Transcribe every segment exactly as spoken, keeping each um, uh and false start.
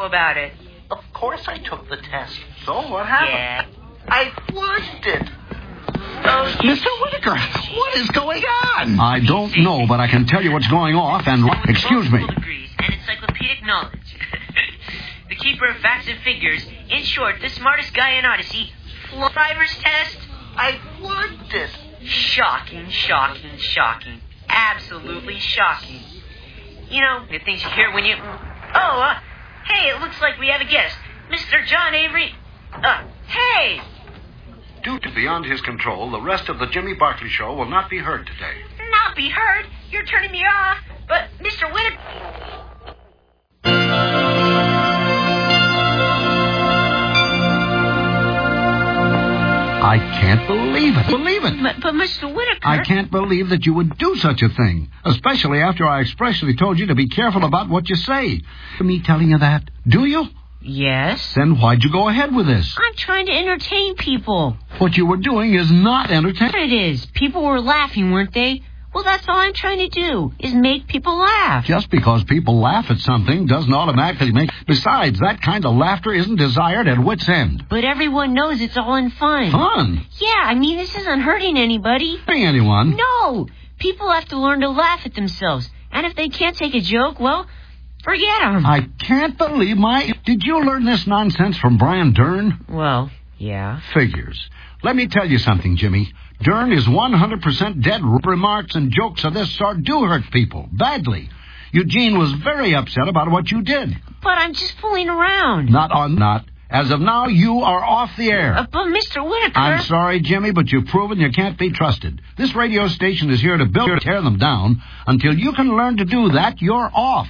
How about it? Of course I took the test. So what happened? Yeah. I flushed it. Oh, Mister Whitaker, what is going on? I don't know, but I can tell you what's going off and... Excuse me. Degrees and encyclopedic knowledge. The keeper of facts and figures. In short, the smartest guy in Odyssey. Driver's test. I flushed it. Shocking, shocking, shocking. Absolutely shocking. You know, the things you hear when you... Oh, uh, hey, it looks like we have a guest. Mister John Avery. Uh, hey! Due to beyond his control, the rest of the Jimmy Barkley Show will not be heard today. Not be heard? You're turning me off. But, Mister Whitaker... I can't believe it. Believe it. But, but Mister Whitaker... I can't believe that you would do such a thing, especially after I expressly told you to be careful about what you say. Me telling you that, do you? Yes? Then why'd you go ahead with this? I'm trying to entertain people. What you were doing is not entertaining. It is. People were laughing, weren't they? Well, that's all I'm trying to do, is make people laugh. Just because people laugh at something doesn't automatically make... Besides, that kind of laughter isn't desired at wit's end. But everyone knows it's all in fun. Fun? Yeah, I mean, this isn't hurting anybody. Hurting anyone? No. People have to learn to laugh at themselves. And if they can't take a joke, well, forget them. I can't believe my... Did you learn this nonsense from Brian Dern? Well, yeah. Figures. Let me tell you something, Jimmy. Dern is one hundred percent dead. Remarks and jokes of this sort do hurt people, badly. Eugene was very upset about what you did. But I'm just fooling around. Not on not. As of now, you are off the air. Uh, but Mister Whitaker... I'm sorry, Jimmy, but you've proven you can't be trusted. This radio station is here to build or tear them down. Until you can learn to do that, you're off.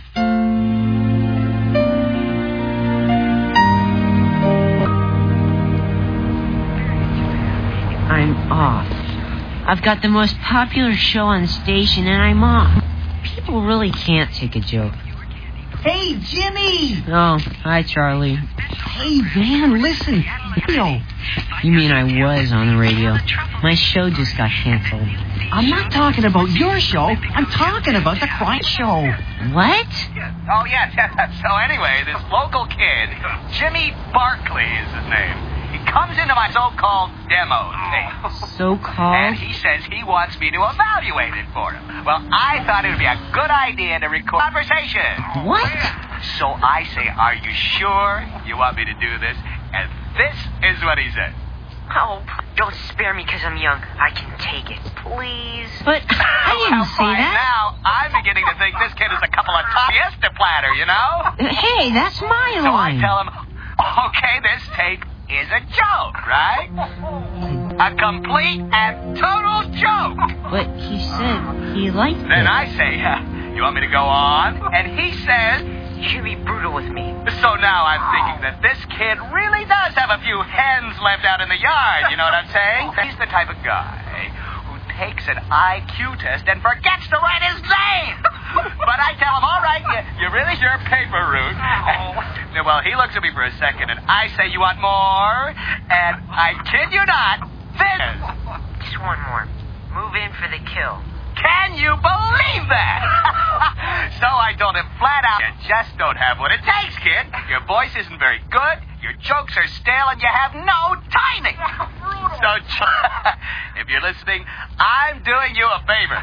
I'm off. I've got the most popular show on the station, and I'm off. People really can't take a joke. Hey, Jimmy! Oh, hi, Charlie. Hey, Van, listen. Radio. You mean I was on the radio? My show just got canceled. I'm not talking about your show. I'm talking about the crime show. What? Oh, yes. So anyway, this local kid, Jimmy Barkley is his name. He comes into my so-called demo tape. So-called? And he says he wants me to evaluate it for him. Well, I thought it would be a good idea to record conversation. What? So I say, are you sure you want me to do this? And this is what he said. Oh, don't spare me because I'm young. I can take it. Please. But I didn't well, say by that. now, I'm beginning to think this kid is a couple of top fiesta platter, you know? Hey, that's my So line. I tell him, okay, this tape is a joke, right? A complete and total joke. But he said he liked it. Then I say, uh, you want me to go on? And he says, you should be brutal with me. so now I'm thinking that this kid really does have a few hens left out in the yard, you know what I'm saying? He's the type of guy who takes an I Q test and forgets to write his name. But I tell him, all right, you, you really sure paper route. Well, he looks at me for a second, and I say, you want more? And I kid you not, this. Just one more. Move in for the kill. Can you believe that? So I told him flat out, you just don't have what it takes, kid. Your voice isn't very good, your jokes are stale, and you have no timing. So, if you're listening, I'm doing you a favor.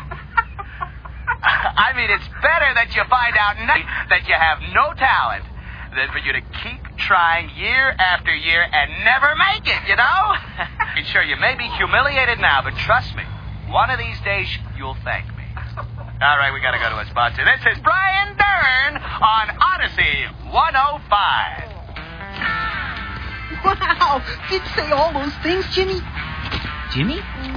I mean, it's better that you find out that you have no talent than for you to keep trying year after year and never make it, you know? Sure, you may be humiliated now, but trust me, one of these days you'll thank me. All right, we got to go to a sponsor. This is Brian Dern on Odyssey one oh five. Wow! Did say all those things, Jimmy? Jimmy?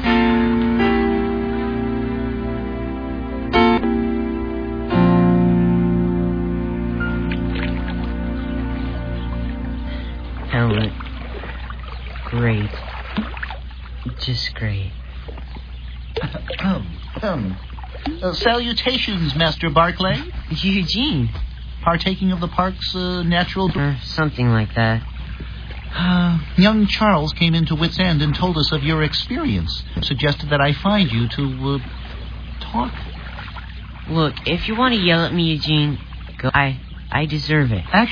Ellen. Great. Just great. Um, um, uh, salutations, Master Barclay. Eugene. Partaking of the park's uh, natural... Or something like that. Uh, young Charles came into Wits End and told us of your experience. Suggested that I find you to, uh, talk. Look, if you want to yell at me, Eugene, go. I, I deserve it. Actually,